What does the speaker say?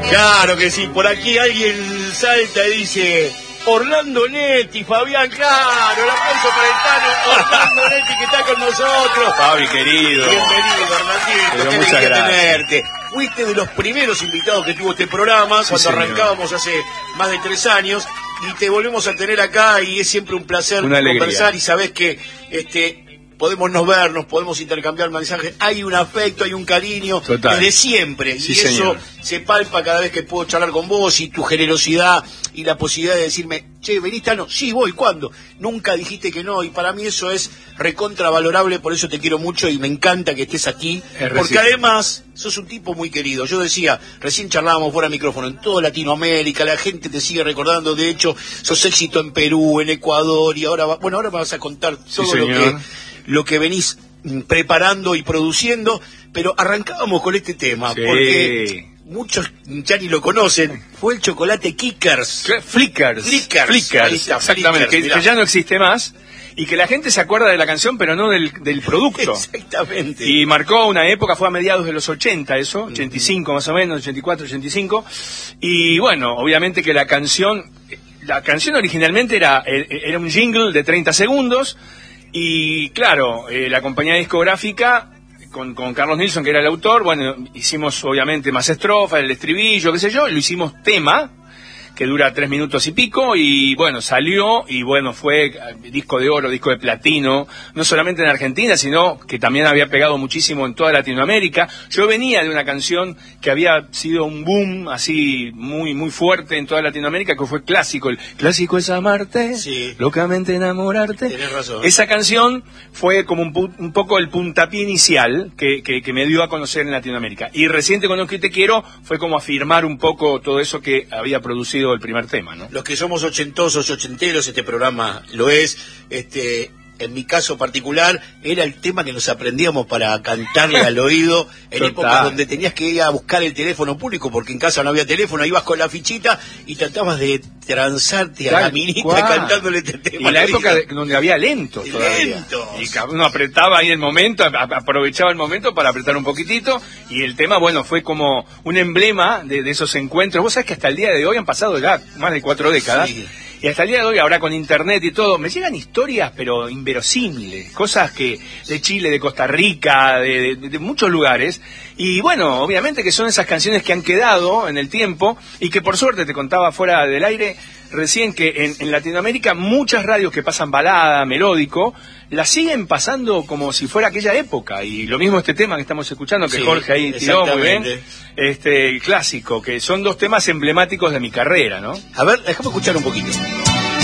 Claro que sí, por aquí alguien salta y dice... Orlando Netti, Fabián, claro, el aplauso para el Tano, Orlando Netti que está con nosotros. Fabi, querido. Bienvenido, Orlandito, qué muchas gracias. tenerte. Fuiste de los primeros invitados que tuvo este programa, Sí, cuando señor. arrancábamos hace más de 3 años, y te volvemos a tener acá, y es siempre un placer Una alegría. conversar, y sabés que podemos no vernos, podemos intercambiar mensajes, hay un afecto, hay un cariño, Total. desde siempre, Sí, y señor. eso se palpa cada vez que puedo charlar con vos, y tu generosidad, y la posibilidad de decirme, che, ¿venís, Tano? Sí, voy, ¿cuándo? Nunca dijiste que no, y para mí eso es recontravalorable, por eso te quiero mucho, y me encanta que estés aquí, porque además sos un tipo muy querido. Yo decía, recién charlábamos fuera de micrófono, en toda Latinoamérica, la gente te sigue recordando, de hecho, sos éxito en Perú, en Ecuador, y ahora, ahora me vas a contar todo lo que venís preparando y produciendo, pero arrancábamos con este tema, porque muchos ya ni lo conocen, fue el chocolate Kickers. Flickers, exactamente, que ya no existe más, y que la gente se acuerda de la canción, pero no del producto. Exactamente. Y marcó una época, fue a mediados de los 80 eso, 85 más o menos, 84, 85, y bueno, obviamente que la canción originalmente era un jingle de 30 segundos, y claro, la compañía discográfica, con Carlos Nilsson, que era el autor, bueno, hicimos obviamente más estrofas, el estribillo, qué sé yo, lo hicimos tema, que dura 3 minutos y pico, y bueno, salió, y bueno, fue disco de oro, disco de platino, no solamente en Argentina, sino que también había pegado muchísimo en toda Latinoamérica. Yo venía de una canción que había sido un boom, así, muy, muy fuerte en toda Latinoamérica, que fue clásico. El clásico es amarte, locamente enamorarte. Tenés razón. Esa canción fue como un poco el puntapié inicial que me dio a conocer en Latinoamérica. Y reciente con Lo que te quiero fue como afirmar un poco todo eso que había producido el primer tema, ¿no? Los que somos ochentosos, ochenteros, este programa lo es, en mi caso particular, era el tema que nos aprendíamos para cantarle al oído en épocas donde tenías que ir a buscar el teléfono público, porque en casa no había teléfono, ibas con la fichita y tratabas de transarte a la minita cantándole este tema. Y la época donde había lentos todavía. Y uno apretaba ahí el momento, aprovechaba el momento para apretar un poquitito, y el tema, bueno, fue como un emblema de esos encuentros. Vos sabés que hasta el día de hoy han pasado ya más de 4 décadas. Sí. Y hasta el día de hoy, ahora con internet y todo, me llegan historias, pero inverosímiles, cosas que de Chile, de Costa Rica, de muchos lugares. Y bueno, obviamente que son esas canciones que han quedado en el tiempo, y que por suerte, te contaba fuera del aire recién, que en Latinoamérica muchas radios que pasan balada, melódico, la siguen pasando como si fuera aquella época. Y lo mismo este tema que estamos escuchando, que Jorge ahí tiró muy bien, clásico, que son 2 temas emblemáticos de mi carrera, ¿no? A ver, déjame escuchar un poquito.